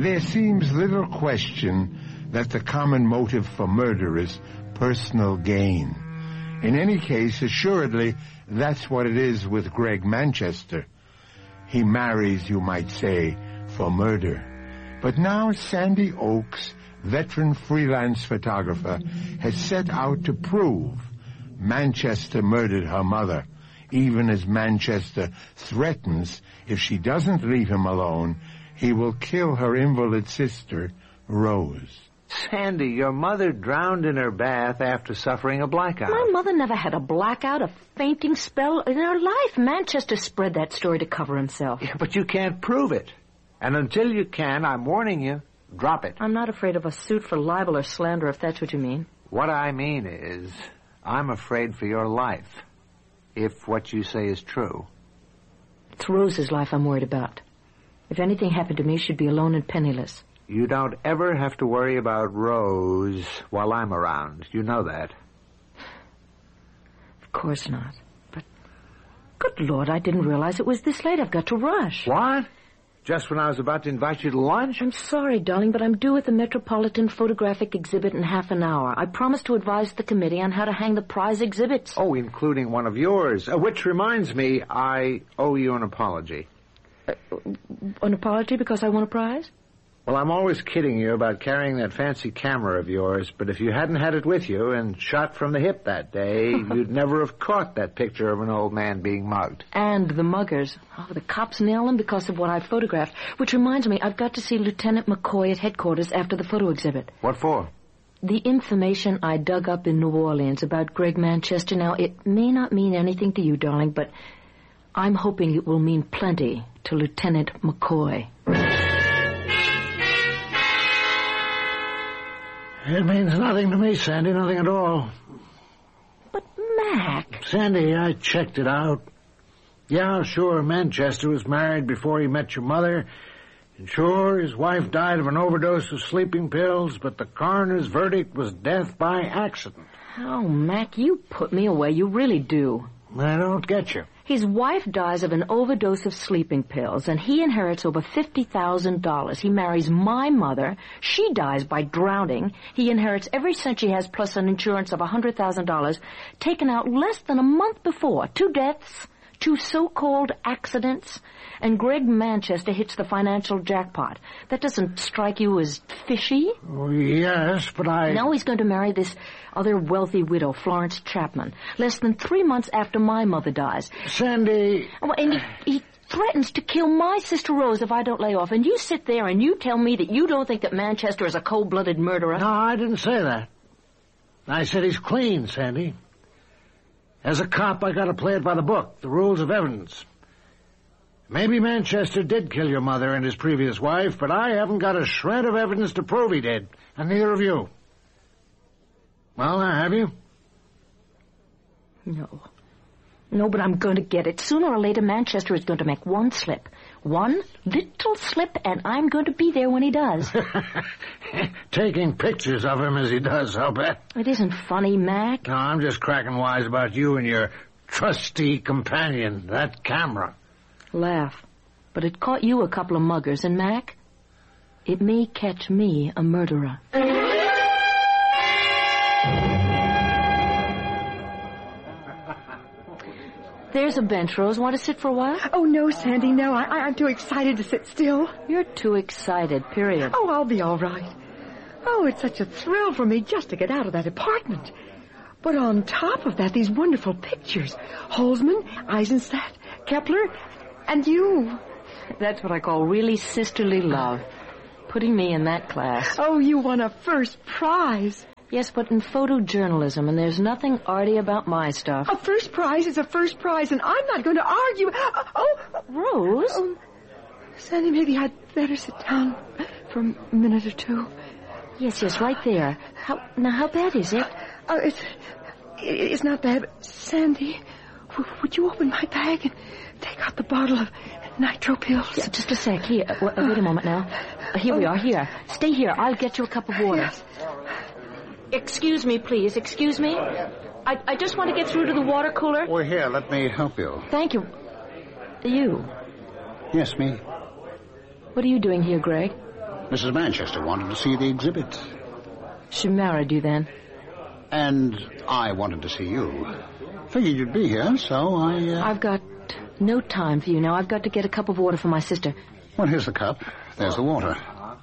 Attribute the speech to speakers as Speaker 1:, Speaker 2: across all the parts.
Speaker 1: There seems little question that the common motive for murder is personal gain. In any case, assuredly, that's what it is with Greg Manchester. He marries, you might say, for murder. But now Sandy Oakes, veteran freelance photographer, has set out to prove Manchester murdered her mother, even as Manchester threatens if she doesn't leave him alone, he will kill her invalid sister, Rose.
Speaker 2: Sandy, your mother drowned in her bath after suffering a blackout.
Speaker 3: My mother never had a blackout, a fainting spell in her life. Manchester spread that story to cover himself.
Speaker 2: Yeah, but you can't prove it. And until you can, I'm warning you, drop it.
Speaker 3: I'm not afraid of a suit for libel or slander, if that's what you mean.
Speaker 2: What I mean is, I'm afraid for your life, if what you say is true.
Speaker 3: It's Rose's life I'm worried about. If anything happened to me, she'd be alone and penniless.
Speaker 2: You don't ever have to worry about Rose while I'm around. You know that.
Speaker 3: Of course not. But, good Lord, I didn't realize it was this late. I've got to rush.
Speaker 2: What? Just when I was about to invite you to lunch?
Speaker 3: I'm sorry, darling, but I'm due at the Metropolitan Photographic Exhibit in half an hour. I promised to advise the committee on how to hang the prize exhibits.
Speaker 2: Oh, including one of yours. Which reminds me, I owe you an apology.
Speaker 3: An apology because I won a prize?
Speaker 2: Well, I'm always kidding you about carrying that fancy camera of yours, but if you hadn't had it with you and shot from the hip that day, you'd never have caught that picture of an old man being mugged.
Speaker 3: And the muggers. Oh, the cops nail them because of what I photographed. Which reminds me, I've got to see Lieutenant McCoy at headquarters after the photo exhibit.
Speaker 2: What for?
Speaker 3: The information I dug up in New Orleans about Greg Manchester. Now, it may not mean anything to you, darling, but I'm hoping it will mean plenty to Lieutenant McCoy.
Speaker 4: It means nothing to me, Sandy, nothing at all.
Speaker 3: But, Mac...
Speaker 4: Sandy, I checked it out. Yeah, sure, Manchester was married before he met your mother. And sure, his wife died of an overdose of sleeping pills, but the coroner's verdict was death by accident.
Speaker 3: Oh, Mac, you put me away. You really do.
Speaker 4: I don't get you.
Speaker 3: His wife dies of an overdose of sleeping pills, and he inherits over $50,000. He marries my mother. She dies by drowning. He inherits every cent she has, plus an insurance of $100,000, taken out less than a month before. 2 deaths, 2 so-called accidents, and Greg Manchester hits the financial jackpot. That doesn't strike you as fishy?
Speaker 4: Oh, yes, but
Speaker 3: Now he's going to marry this other wealthy widow, Florence Chapman, less than 3 months after my mother dies.
Speaker 4: Sandy...
Speaker 3: Oh, and he threatens to kill my sister Rose if I don't lay off. And you sit there and you tell me that you don't think that Manchester is a cold-blooded murderer.
Speaker 4: No, I didn't say that. I said he's clean, Sandy. As a cop, I gotta play it by the book, the rules of evidence. Maybe Manchester did kill your mother and his previous wife, but I haven't got a shred of evidence to prove he did, and neither of you. Well, have you?
Speaker 3: No, but I'm going to get it. Sooner or later, Manchester is going to make one slip. One little slip, and I'm going to be there when he does.
Speaker 4: Taking pictures of him as he does, I'll bet.
Speaker 3: It isn't funny, Mac.
Speaker 4: No, I'm just cracking wise about you and your trusty companion, that camera.
Speaker 3: Laugh. But it caught you a couple of muggers, and Mac, it may catch me a murderer. There's a bench, Rose. Want to sit for a while?
Speaker 5: Oh, no, Sandy, no. I'm too excited to sit still.
Speaker 3: You're too excited, period.
Speaker 5: Oh, I'll be all right. Oh, it's such a thrill for me just to get out of that apartment. But on top of that, these wonderful pictures. Holzman, Eisenstadt, Kepler, and you.
Speaker 3: That's what I call really sisterly love. Putting me in that class.
Speaker 5: Oh, you won a first prize.
Speaker 3: Yes, but in photojournalism, and there's nothing arty about my stuff.
Speaker 5: A first prize is a first prize, and I'm not going to argue.
Speaker 3: Rose?
Speaker 5: Oh, Sandy, maybe I'd better sit down for a minute or two.
Speaker 3: Yes, right there. How bad is it?
Speaker 5: It's not bad, but Sandy, would you open my bag and take out the bottle of nitro pills?
Speaker 3: Yeah, just a sec. Here, wait a moment now. Here we are, here. Stay here. I'll get you a cup of water.
Speaker 5: Yes.
Speaker 3: Excuse me, please. Excuse me. I just want to get through to the water cooler.
Speaker 6: Oh, here, let me help you.
Speaker 3: Thank you. You?
Speaker 6: Yes, me.
Speaker 3: What are you doing here, Greg?
Speaker 6: Mrs. Manchester wanted to see the exhibit.
Speaker 3: She married you then?
Speaker 6: And I wanted to see you. Figured you'd be here, so
Speaker 3: I've got no time for you now. I've got to get a cup of water for my sister.
Speaker 6: Well, here's the cup. There's the water.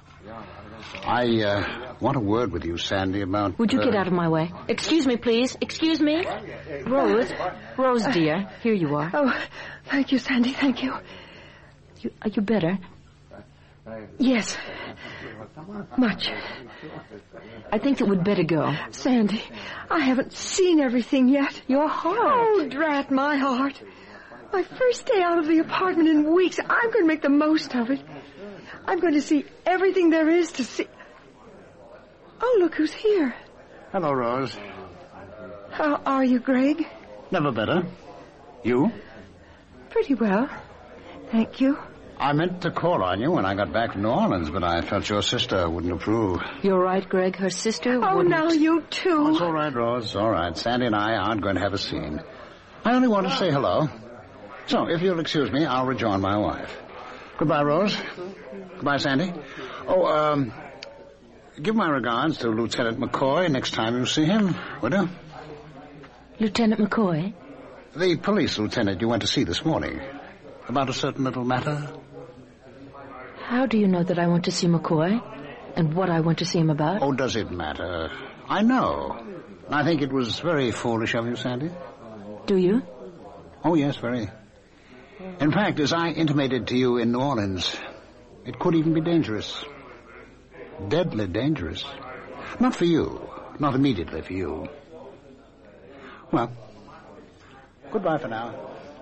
Speaker 6: I want a word with you, Sandy, about...
Speaker 3: Would you get out of my way? Excuse me, please. Excuse me. Rose, dear. Here you are.
Speaker 5: Oh, thank you, Sandy. Thank you.
Speaker 3: Are you better?
Speaker 5: Yes. Much.
Speaker 3: I think that we'd better go.
Speaker 5: Sandy, I haven't seen everything yet.
Speaker 3: Your heart.
Speaker 5: Oh, drat my heart. My first day out of the apartment in weeks. I'm going to make the most of it. I'm going to see everything there is to see. Oh, look who's here.
Speaker 6: Hello, Rose.
Speaker 5: How are you, Greg?
Speaker 6: Never better. You?
Speaker 5: Pretty well. Thank you.
Speaker 6: I meant to call on you when I got back from New Orleans, but I felt your sister wouldn't approve.
Speaker 3: You're right, Greg. Her sister
Speaker 5: Oh,
Speaker 3: wouldn't.
Speaker 5: now you too.
Speaker 6: Oh, it's all right, Rose. All right. Sandy and I aren't going to have a scene. I only want to say hello. So, if you'll excuse me, I'll rejoin my wife. Goodbye, Rose. Goodbye, Sandy. Oh, give my regards to Lieutenant McCoy next time you see him, would you?
Speaker 3: Lieutenant McCoy?
Speaker 6: The police lieutenant you went to see this morning. About a certain little matter.
Speaker 3: How do you know that I want to see McCoy? And what I want to see him about?
Speaker 6: Oh, does it matter? I know. I think it was very foolish of you, Sandy.
Speaker 3: Do you?
Speaker 6: Oh, yes, very. In fact, as I intimated to you in New Orleans, it could even be dangerous. Deadly dangerous. Not for you. Not immediately for you. Well, goodbye for now.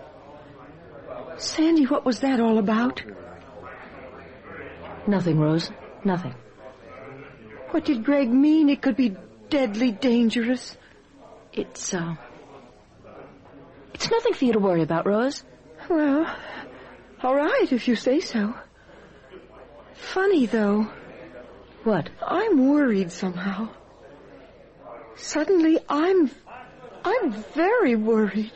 Speaker 5: Sandy, what was that all about?
Speaker 3: Nothing, Rose. Nothing.
Speaker 5: What did Greg mean? It could be deadly dangerous.
Speaker 3: It's nothing for you to worry about, Rose.
Speaker 5: Well, all right, if you say so. Funny, though.
Speaker 3: What?
Speaker 5: I'm worried somehow. Suddenly, I'm very worried.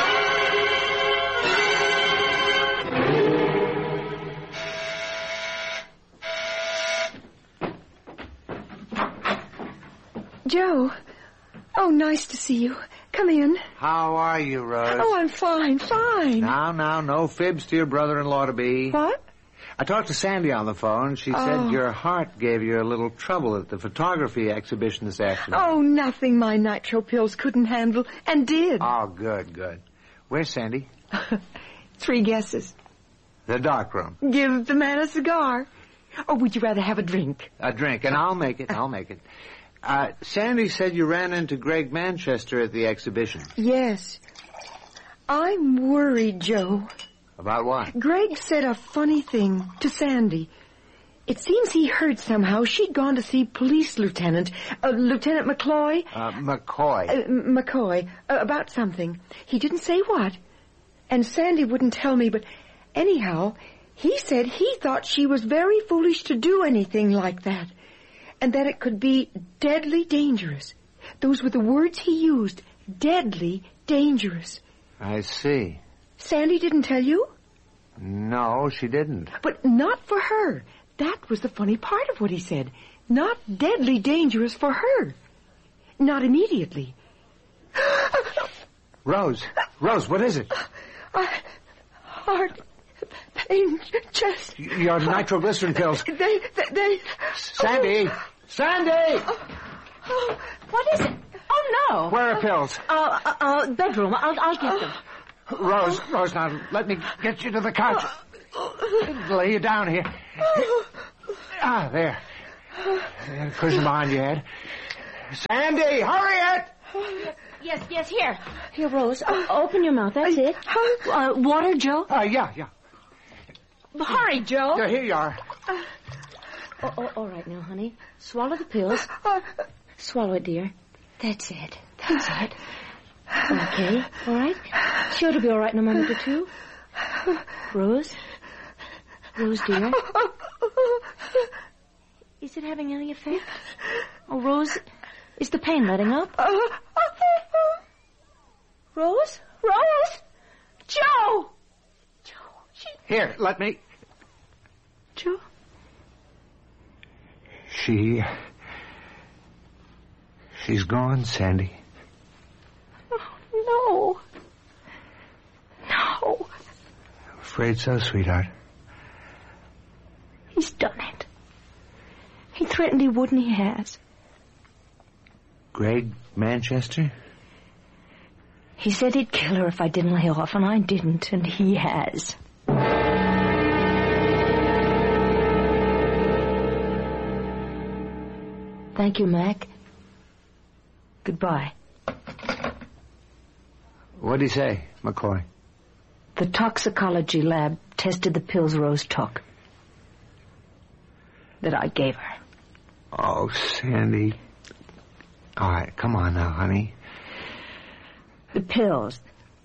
Speaker 5: Joe. Oh, nice to see you. Come in.
Speaker 2: How are you, Rose?
Speaker 5: Oh, I'm fine.
Speaker 2: Now, no fibs to your brother-in-law-to-be.
Speaker 5: What?
Speaker 2: I talked to Sandy on the phone. She said your heart gave you a little trouble at the photography exhibition this afternoon.
Speaker 5: Oh, nothing my nitro pills couldn't handle, and did.
Speaker 2: Oh, good. Where's Sandy?
Speaker 5: 3 guesses.
Speaker 2: The dark room.
Speaker 5: Give the man a cigar. Or would you rather have a drink?
Speaker 2: A drink, and I'll make it. Sandy said you ran into Greg Manchester at the exhibition.
Speaker 5: Yes. I'm worried, Joe.
Speaker 2: About what?
Speaker 5: Greg said a funny thing to Sandy. It seems he heard somehow she'd gone to see Police Lieutenant McCoy. McCoy, about something. He didn't say what. And Sandy wouldn't tell me, but anyhow, he said he thought she was very foolish to do anything like that. And that it could be deadly dangerous. Those were the words he used. Deadly dangerous.
Speaker 2: I see.
Speaker 5: Sandy didn't tell you?
Speaker 2: No, she didn't.
Speaker 5: But not for her. That was the funny part of what he said. Not deadly dangerous for her. Not immediately.
Speaker 2: Rose, what is it?
Speaker 5: Heart pain, chest.
Speaker 2: Your nitroglycerin pills.
Speaker 5: They...
Speaker 2: Sandy!
Speaker 3: Oh, what is it? Oh, no.
Speaker 2: Where are pills?
Speaker 3: Bedroom. I'll get them.
Speaker 2: Rose, now, let me get you to the couch. Lay you down here. There. Cushion behind your head. Sandy, hurry it!
Speaker 3: Yes, here. Here, Rose, open your mouth, that's it. Water, Joe?
Speaker 2: Yeah.
Speaker 3: Hurry, Joe.
Speaker 2: Here you are.
Speaker 3: All right now, honey. Swallow the pills. Swallow it, dear. That's it. Okay, all right? Sure to be all right in a moment or two. Rose, dear. Is it having any effect? Oh, Rose, is the pain letting up? Rose? Joe!
Speaker 2: Here, let me...
Speaker 5: Joe?
Speaker 2: She's gone, Sandy.
Speaker 3: Oh, no. No.
Speaker 2: I'm afraid so, sweetheart.
Speaker 3: He's done it. He threatened he would, and he has.
Speaker 2: Greg Manchester?
Speaker 3: He said he'd kill her if I didn't lay off, and I didn't, and he has. Thank you, Mac. Goodbye.
Speaker 2: What'd he say, McCoy?
Speaker 3: The toxicology lab tested the pills Rose took. That I gave her.
Speaker 2: Oh, Sandy. All right, come on now, honey.
Speaker 3: The pills.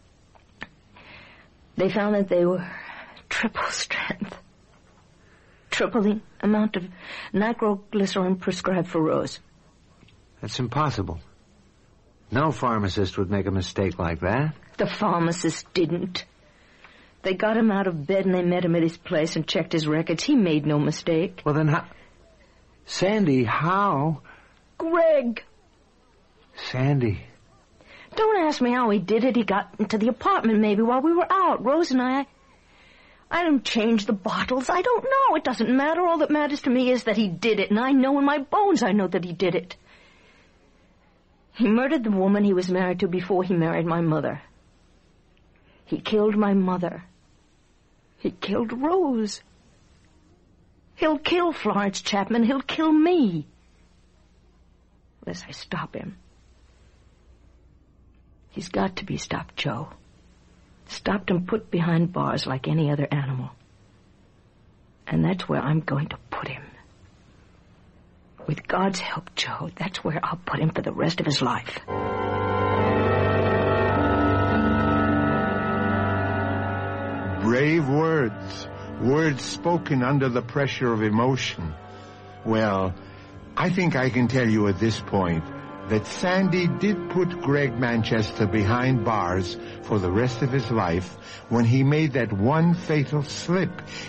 Speaker 3: They found that they were triple strength. Triple the amount of nitroglycerin prescribed for Rose.
Speaker 2: That's impossible. No pharmacist would make a mistake like that.
Speaker 3: The pharmacist didn't. They got him out of bed and they met him at his place and checked his records. He made no mistake.
Speaker 2: Well, then how... Sandy, how?
Speaker 3: Greg!
Speaker 2: Sandy.
Speaker 3: Don't ask me how he did it. He got into the apartment maybe while we were out. Rose and I didn't change the bottles. I don't know. It doesn't matter. All that matters to me is that he did it, and I know in my bones I know that he did it. He murdered the woman he was married to before he married my mother. He killed my mother. He killed Rose. He'll kill Florence Chapman. He'll kill me. Unless I stop him. He's got to be stopped, Joe. Stopped and put behind bars like any other animal. And that's where I'm going to put him. With God's help, Joe, that's where I'll put him for the rest of his life.
Speaker 1: Brave words. Words spoken under the pressure of emotion. Well, I think I can tell you at this point that Sandy did put Greg Manchester behind bars for the rest of his life when he made that one fatal slip.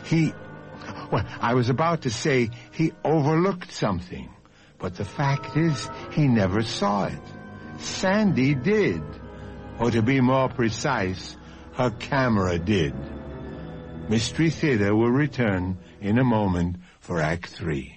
Speaker 1: I was about to say he overlooked something, but the fact is he never saw it. Sandy did. Or to be more precise, her camera did. Mystery Theater will return in a moment for Act 3.